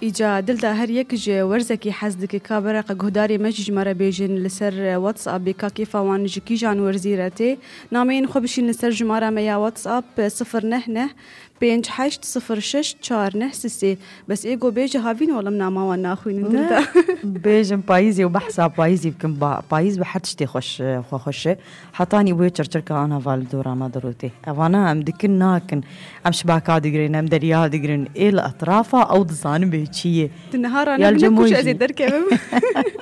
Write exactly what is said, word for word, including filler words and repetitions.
إيجا دلتا هر يكج ورزكي حزدك كابرا قهداري مجج مرة بيجن لسر واتساب بكا كيفا وانج كيجان ورزيرتي نامين خبشين لسر جمارة ميا واتساب صفر نه نه بينج حشت صفر شش چار نه سسي بس إيجو بيجي هافين ولا مناما وانا أخوين دلتا بيجن بايزي وبحساب بايزي بكم بايز بحدشتي خوش خوش حطاني ويتشر شركة أنا فالدورا ما دروتي أنا أم دكنا كن أم شباكا دقرين أم دريا دقرين إيه الأطرافة أو ضزان بيتشيه النهار أنا بنكوش أزيد دركب